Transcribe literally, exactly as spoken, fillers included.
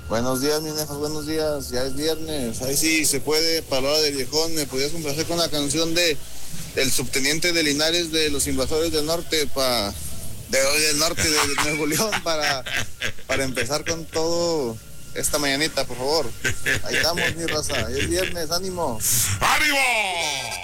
Buenos días, mis nejas, buenos días. Ya es viernes. Ahí sí se puede, para la hora del viejón, me podías complacer con la canción de el subteniente de Linares de los Invasores del Norte, pa, de hoy del norte de Nuevo León, para, para empezar con todo esta mañanita, por favor. Ahí estamos, mi raza. Es viernes, ánimo. ¡Ánimo!